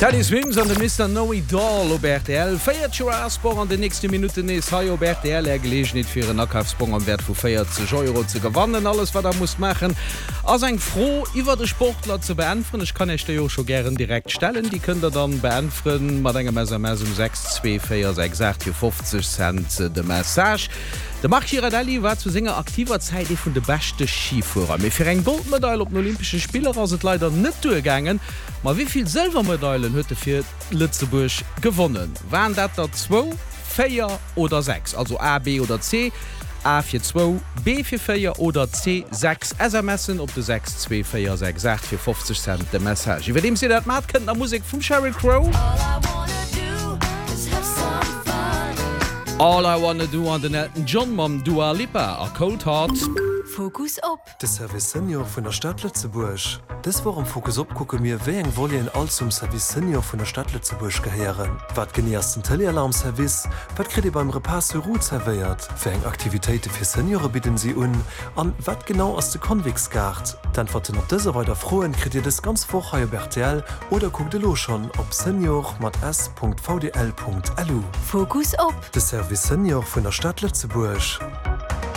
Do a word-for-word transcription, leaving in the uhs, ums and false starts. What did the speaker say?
Tally Swims an de Mister Noe Doll op R T L. Feiert Sport an de nächste Minuten is ha op R T L er gelegen net fir een Nackhaftspong am Wert vu feiert ze Euro ze gewannen, alles wat er muss machen. Ass eng froh iwwer de Sportler ze beänfren. Ich kann echt jo schon gern direkt stellen. Die könnt ihr dann beänfren mat engem Messer Mes um sechs zwei vier sechs acht fünfzig Cent de Message. De macht Girardelli war zu senger aktiver Zeit e vun de beste Skifurer. Me fir eng Goldmedaille op den Olympischen Spieler as het leider net durchgegangen. Ma wieviel Silbermedaillen huete fir Lützeburg gewonnen? Waren dat dat zwei, vier oder sechs? Also A, B oder C? A für zwei, B für vier oder C sechs. S M S op de sechs zwei vier sechs acht für fünfzig Cent de Message. Iwer dem se dat mat kennt der Musik vum Sheryl Crow. All I wanna do an den Elton John Mam Dua Lipa a Cold Heart. Fokus op. De Service Senior vun der Stadt Lützeburg. Des warum Fokus op gucke mir wé eng Wolien all zum Service Senior vun der Stadt Lützeburg geheieren. Wat geniersten Telealarmservice, wat krit ihr beim Repasse Ru zerveiert? Für eng Aktivitäten fir Seniore bieten sie un. An wat genau aus de Konviksgard? Dann verten op dese weiter frohen krit ihr des ganz vorheier B R T L oder guckt de lo schon op senior mat s punkt v d l punkt l u. Fokus op. De Service Senior vun der Stadt Lützeburg.